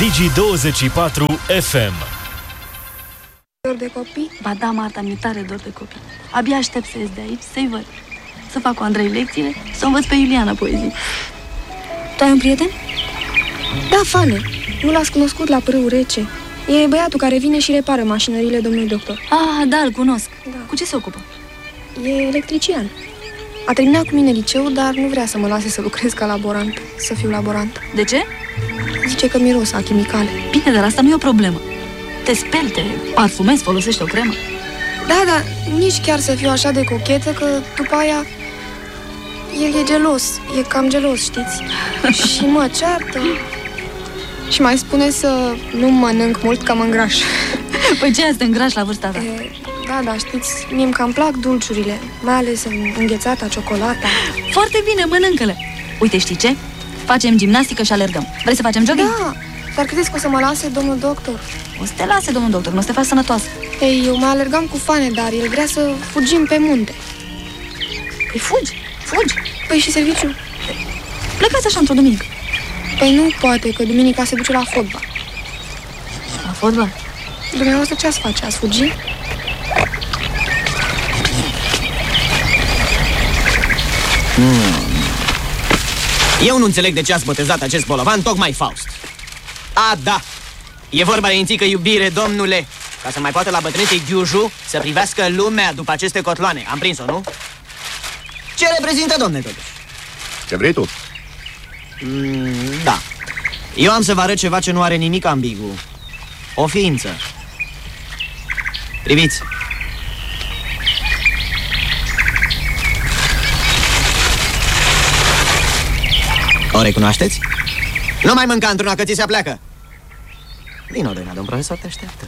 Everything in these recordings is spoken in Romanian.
Digi24 FM. Dor de copii? Ba da, Marta, mi-e tare dor de copii. Abia aștept să ies de aici, să-i văd. Să fac cu Andrei lecțiile, să învăț pe Iuliana poezii. Tu ai un prieten? Da, Fane. Nu l-ați cunoscut la Pârâul Rece. E băiatul care vine și repară mașinările domnului doctor. Ah, da, îl cunosc. Da. Cu ce se ocupă? E electrician. A terminat cu mine liceul, dar nu vrea să mă lase să lucrez ca laborant, să fiu laborant. De ce? Zice că miros a chimicale. Bine, dar asta nu e o problemă. Te speli, te parfumezi, folosești o cremă. Da, dar nici chiar să fiu așa de cochetă, că după aia el e gelos, e cam gelos, știți? Și mă ceartă. Și mai spune să nu mănânc mult, că mă îngraș. Păi ce să te îngrași la vârsta ta? Da, da, știți, mie îmi cam plac dulciurile, mai ales înghețata, ciocolata. Foarte bine, mănâncă-le. Uite, știi ce? Facem gimnastică și alergăm. Vrei să facem jogging? Da, dar credeți că o să mă lase domnul doctor? O să te lase, domnul doctor, nu o să te faci sănătoasă. Ei, eu mai alergam cu Fane, dar el vrea să fugim pe munte. Păi fugi. Păi și serviciul? Plecați așa într-o duminică. Păi nu poate, că duminica se duce la fotbal. La fotbal? Dumneavoastră ce ați face? Ați fugi? Eu nu înțeleg de ce ați botezat acest bolovan tocmai Faust. A, da, e vorba de ințică iubire, domnule. Ca să mai poată la bătrâneței Giuju să privească lumea după aceste cotloane. Am prins-o, nu? Ce reprezintă, domne, totuși? Ce vrei tu? Da. Eu am să vă arăt ceva ce nu are nimic ambigu. O ființă. Priviți. O recunoașteți? Nu mai mânca într-una că ți se pleacă. Vino, Dena, domn profesor, te așteaptă.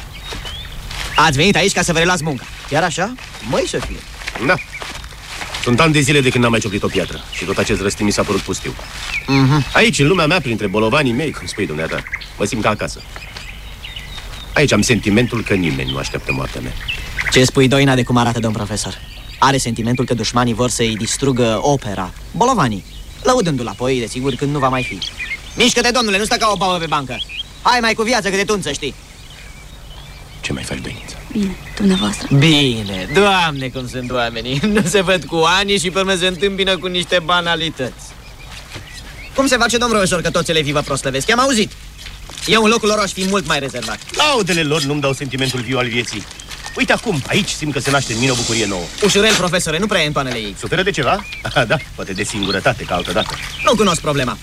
Ați venit aici ca să vă reluați munca. Chiar așa? Măi, șefie. Da. Sunt ani de zile de când n-am mai cioplit o piatră și tot acest răstim mi s-a părut pustiu. Aici, în lumea mea, printre bolovanii mei, cum spui dumneata, mă simt ca acasă. Aici am sentimentul că nimeni nu așteaptă moartea mea. Ce spui, Doina, de cum arată, domn profesor? Are sentimentul că dușmanii vor să-i distrugă opera, bolovanii, lăudându-l apoi, desigur, când nu va mai fi. Mișcă-te, domnule, nu stă ca o babă pe bancă. Hai mai cu viață, că te tunță, știi. Ce mai faci, Doiniță? Bine, dumneavoastră. Bine, Doamne, cum sunt oamenii. Nu se văd cu ani și pe urmă se întâmpină cu niște banalități. Cum se face, domn profesor, că toți elevii vă proslăvesc? I-am auzit. Eu în locul lor aș fi mult mai rezervat. Laudele lor nu-mi dau sentimentul viu al vieții. Uite acum, aici simt că se naște în mine o bucurie nouă. Ușurel, profesore, nu prea e în toanele ei. Suferă de ceva? Ah, da, poate de singurătate, ca altădată. Nu cunosc problema.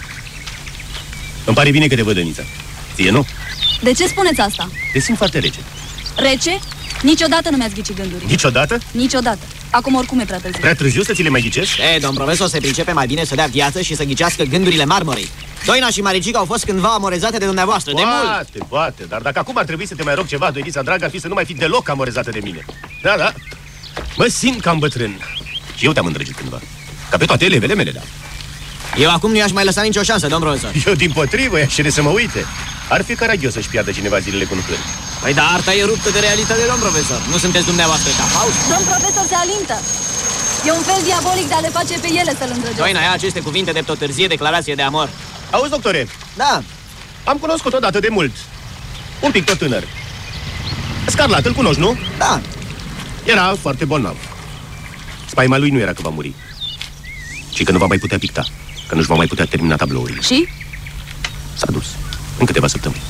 Îmi pare bine că te văd, Dăniță. Ție nu? De ce spuneți asta? Te simt foarte rece. Rece? Niciodată nu mi-ați ghicit gânduri. Niciodată? Niciodată. Acum oricum e prea târziu. Prea târziu să ți le mai ghicești? Domn profesor se pricepe mai bine să dea viață și să ghicească gândurile marmorei. Doina și Maricica au fost cândva amorezate de dumneavoastră, de mult. Poate, dar dacă acum ar trebui să te mai rog ceva, Doinița dragă, ar fi să nu mai fi deloc amorezată de mine. Da, da. Mă simt cam bătrân. Și eu te-am îndrăgit cândva. Ca pe toate elevele mele, da. Eu acum nu i-aș mai lăsa nicio șansă, domn profesor. Eu dimpotrivă i-aș cere să mă uite. Ar fi caragios să-și piardă cineva zilele cu lucrări. Păi da, arta e ruptă de realitate, domn profesor. Nu sunteți dumneavoastră ca Faust? Domn profesor se alintă. E un fel diabolic de a le face pe ele să-l îndrăgească. Doina, ia aceste cuvinte de o târzie declarație de amor. Auzi, doctore? Da. Am cunoscut odată de mult. Un pic tot tânăr. Scarlat, îl cunoști, nu? Da. Era foarte bolnav. Spaima lui nu era că va muri, ci că nu va mai putea picta, că nu-și va mai putea termina tablourile. Și? S-a dus în câteva săptămâni.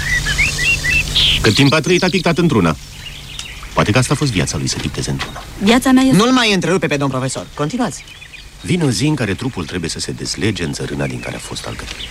Cât timp a trăit, a pictat într-una. Poate că asta a fost viața lui, să picteze într-una. Viața mea este... Nu-l mai întrerupe pe domn profesor. Continuați. Vine o zi în care trupul trebuie să se deslege în țărâna din care a fost alcătuit.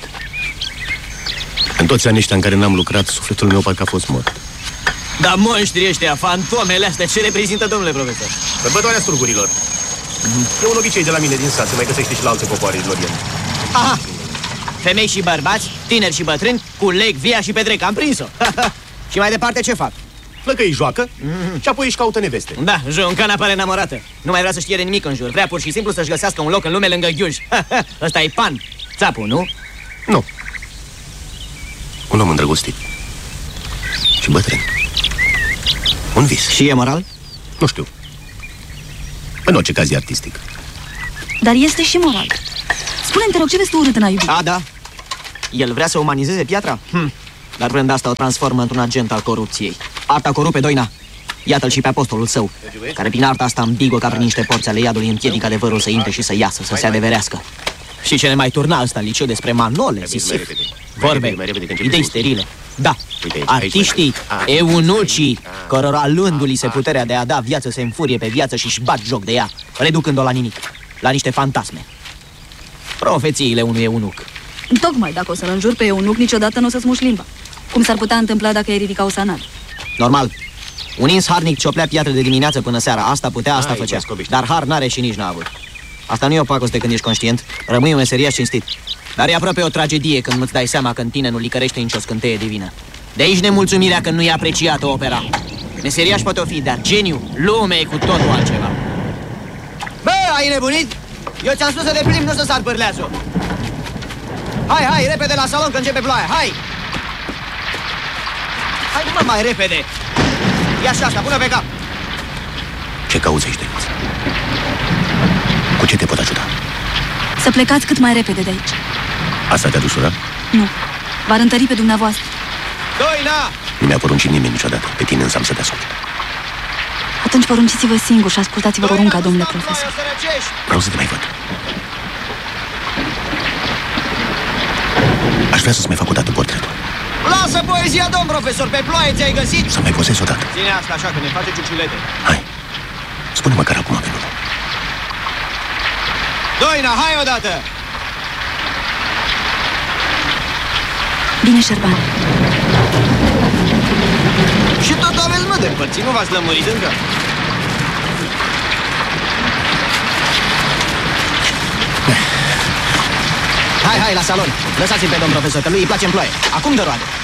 În toți anii ăștia în care n-am lucrat, sufletul meu parcă a fost mort. Dar monștrii ăștia, fantomele astea, ce reprezintă, domnule profesor? Sărbătoarea Strugurilor. E un obicei de la mine din sat, se mai găsește și la alte popoare din Orient. Aha! Femei și bărbați, tineri și bătrâni, culeg via și petrec. Am prins-o. Și mai departe ce fac? Flăcăi joacă și apoi își caută neveste. Da, Joncana pare enamorată. Nu mai vrea să știe de nimic în jur. Vrea pur și simplu să-și găsească un loc în lume lângă Ghiuj. Ăsta e Pan. Țapul, nu? Nu. Un om îndrăgostit. Și bătrân. Un vis. Și e moral? Nu știu. În orice caz e artistic. Dar este și moral. Spune-mi, te rog, ce vezi tu urât în a iubi? A, da. El vrea să umanizeze piatra? Dar vrând asta o transformă într-un agent al corupției. Arta corupe, Doina. Iată-l și pe apostolul său, care prin arta asta ambiguă ca prin niște porți ale iadului împiedică adevărul să intre și să iasă, să se adeverească. Și ce ne mai turna ăsta în liceu despre Manole, Sisif? Vorbe, idei sterile. Da, artiștii, eunucii, cărora luându-li se puterea de a da viață se înfurie pe viață și-și bat joc de ea, reducând-o la nimic, la niște fantasme. Profețiile unui eunuc. Tocmai dacă o să-l înjur pe eunuc, niciodată nu o să-ți muși limba. Cum s-ar putea întâmpla dacă ai ridica o sanală? Normal. Un ins harnic cioplea piatră de dimineață până seara. Asta putea, asta făcea. Dar har n-are și nici n-a avut. Asta nu e o pacoste când ești conștient. Rămâi un meseriaș cinstit. Dar e aproape o tragedie când nu-ți dai seama că în tine nu licărește nicio scânteie divină. De aici nemulțumirea că nu e apreciată opera. Meseriaș poate o fi, dar geniu, lume e cu totul altceva. Bă, ai nebunit? Eu ți-am spus să te plimbi, nu să sar pârleațul. Hai, hai, repede la salon că începe ploaia, hai! Hai, mă, mai repede! Ia și asta, pune pe cap! Ce cauți aici, Denis? Cu ce te pot ajuta? Să plecați cât mai repede de aici. Asta te-a dus, da? Nu, v-ar întări pe dumneavoastră. Doina! Nu mi-a poruncit nimeni niciodată. Pe tine însă am să te ascult. Atunci porunciți-vă singur și ascultați-vă porunca, domnule profesor. Vreau să te mai văd. Aș vrea să-ți mai fac o dată portretul. Lasă poezia, domn profesor, pe ploaie ți-ai găsit? Să mai posezi o dată. Ține asta așa, că ne face ciuciulete. Hai, spune măcar acum pe nume. Doina, hai odată! Bine, Șerban. Și tot aveți, mă, de împărțit, nu v-ați lămurit încă? Hai, hai, la salon. Lăsați-l pe domn profesor, că lui îi place în ploaie. Acum dă roade.